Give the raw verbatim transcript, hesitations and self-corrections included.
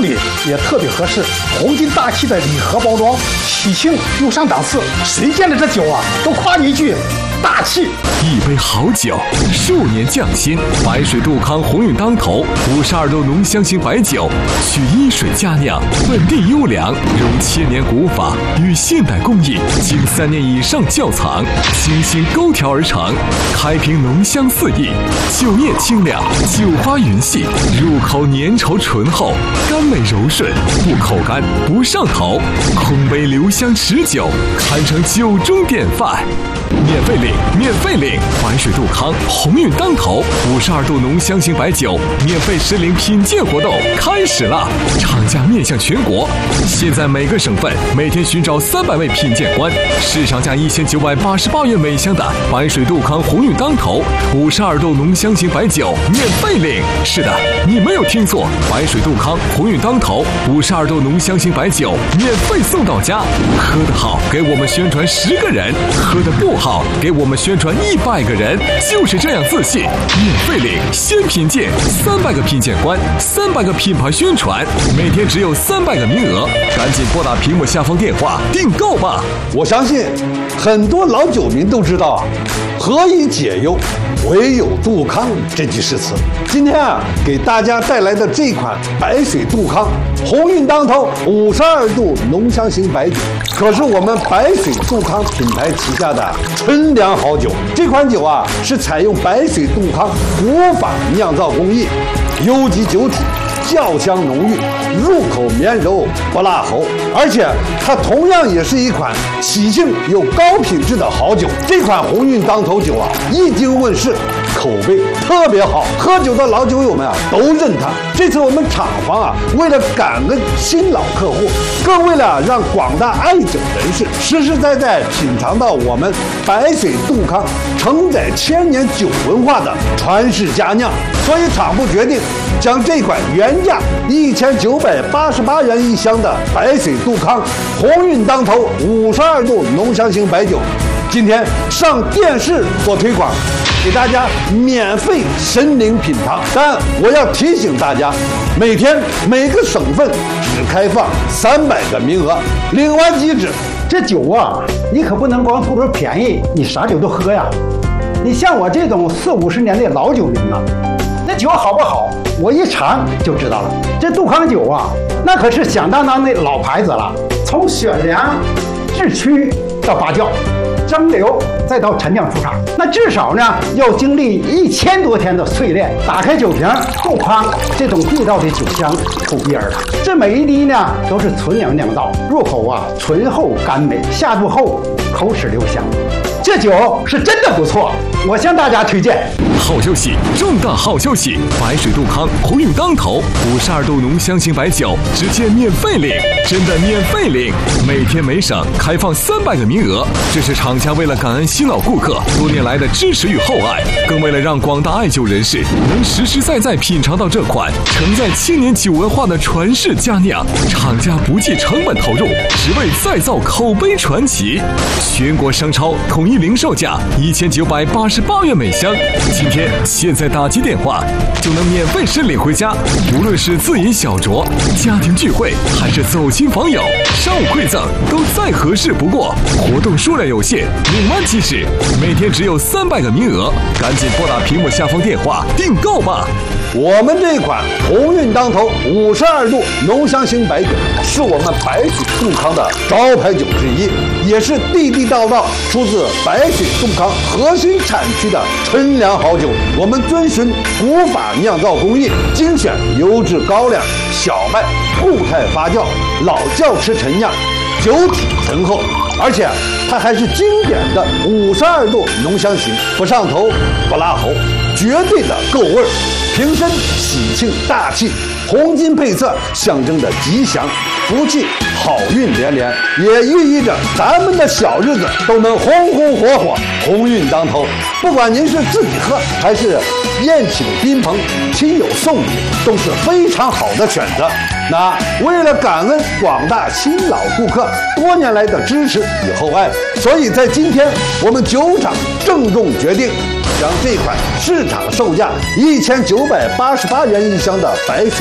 里也特别合适，红金大气的礼盒包装，喜庆又上档次，谁见了这酒啊，都夸你一句大气。 一杯好酒，数年匠心，白水杜康鸿运当头五十二度浓香型白酒，取阴水佳酿，本地优良，融千年古法与现代工艺，经三年以上窖藏，精心勾调而成，开瓶浓香四溢，酒液清亮，酒花匀细，入口粘稠醇厚，甘美柔顺，不口干不上头，空杯留香持久，堪称酒中典范。免费领，免费领！白水杜康鸿运当头五十二度浓香型白酒免费实领品鉴活动开始了，厂家面向全国，现在每个省份每天寻找三百位品鉴官，市场价一千九百八十八元每箱的白水杜康鸿运当头五十二度浓香型白酒免费领。是的，你没有听错，白水杜康鸿运当头五十二度浓香型白酒免费送到家。喝得好，给我们宣传十个人；喝得不好，给我们宣传一百个人，就是这样自信。免费领，先品鉴，三百个品鉴官，三百个品牌宣传，每天只有三百个名额，赶紧拨打屏幕下方电话订购吧。 我相信很多老酒民都知道啊，何以解忧，唯有杜康这句诗词。今天啊，给大家带来的这款白水杜康鸿运当头五十二度浓香型白酒，可是我们白水杜康品牌旗下的纯粮好酒。这款酒啊，是采用白水杜康古法酿造工艺，优级酒体，窖香浓郁，入口绵柔不辣喉，而且它同样也是一款喜庆又高品质的好酒。这款鸿运当头酒啊，一经问世，口碑特别好，喝酒的老酒友们啊都认它。这次我们厂房啊，为了感恩新老客户，更为了让广大爱酒人士实实在在品尝到我们白水杜康承载千年酒文化的传世佳酿，所以厂部决定将这款原价一千九百八十八元一箱的白水杜康鸿运当头五十二度浓香型白酒，今天上电视做推广，给大家免费申领品尝。但我要提醒大家，每天每个省份只开放三百个名额，领完即止。 这酒啊，你可不能光图着便宜，你啥酒都喝呀。你像我这种四五十年的老酒民呐、啊，那酒好不好，我一尝就知道了。这杜康酒啊，那可是响当当的老牌子了。从选粮、制曲到发酵、蒸馏，再到陈酿出厂，那至少呢要经历一千多天的淬炼。打开酒瓶，杜康这种地道的酒香扑鼻而来。这每一滴呢都是纯粮酿造，入口啊醇厚甘美，下肚后口齿留香。这酒是真的不错，我向大家推荐。 好消息，重大好消息！白水杜康鸿运当头五十二度浓香型白酒直接免费领，真的免费领！每天每省开放三百个名额，这是厂家为了感恩新老顾客多年来的支持与厚爱，更为了让广大爱酒人士能实实在在品尝到这款承载千年酒文化的传世佳酿，厂家不计成本投入，只为再造口碑传奇。全国商超统一零售价一千九百八十八元每箱，今天现在打击电话就能免费申领回家。无论是自饮小酌、家庭聚会，还是走亲访友、商务馈赠，都再合适不过。活动数量有限，领完即止，每天只有三百个名额，赶紧拨打屏幕下方电话订购吧。 我们这款鸿运当头五十二度浓香型白酒，是我们白水杜康的招牌酒之一，也是地地道道出自白水杜康核心产区的纯粮好酒。我们遵循古法酿造工艺，精选优质高粱、小麦固态发酵、老窖池陈酿，酒体醇厚，而且它还是经典的五十二度浓香型，不上头不辣喉，绝对的够味儿。瓶身喜庆大气，红金配色象征着吉祥、福气、好运连连，也寓意着咱们的小日子都能红红火火、鸿运当头。不管您是自己喝还是宴请宾朋、亲友送礼，都是非常好的选择。那为了感恩广大新老顾客多年来的支持与厚爱，所以在今天我们酒厂郑重决定，将这款市场售价一千九百八十八元一箱的白水